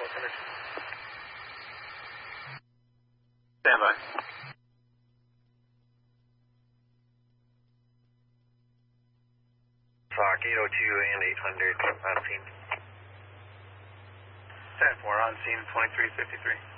Stand by. SOC 802 and 800 on scene. 10-4 on scene 2353.